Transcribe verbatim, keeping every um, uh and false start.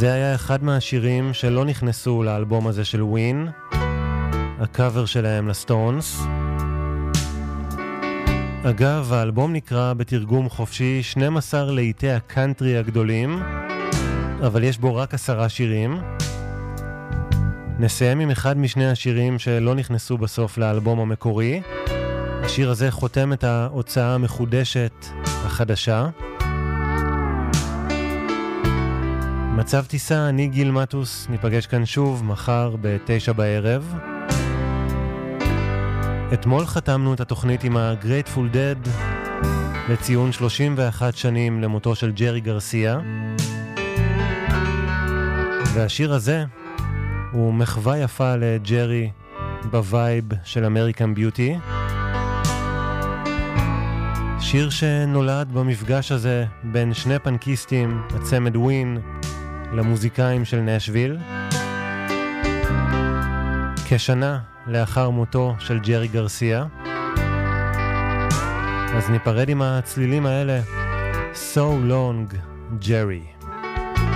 זה היה אחד מהשירים שלא נכנסו לאלבום הזה של ווין, הקאבר שלהם לסטונס. אגב, האלבום נקרא בתרגום חופשי שנים עשר לעיתי הקאנטרי הגדולים, אבל יש בו רק עשרה שירים. נסיים עם אחד משני השירים שלא נכנסו בסוף לאלבום המקורי. השיר הזה חותם את ההוצאה המחודשת החדשה. מצב טיסה, אני גיל מטוס, ניפגש כאן שוב מחר בתשע בערב. אתמול חתמנו את התוכנית עם ה-Grateful Dead לציון שלושים ואחת שנים למותו של ג'רי גרסיה. והשיר הזה הוא מחווה יפה לג'רי בווייב של אמריקן ביוטי. שיר שנולד במפגש הזה בין שני פנקיסטים, הצמד ווין, למוזיקאים של נשוויל. כשנה לאחר מותו של ג'רי גרסיה. אז ניפרד עם הצלילים האלה. So long, Jerry.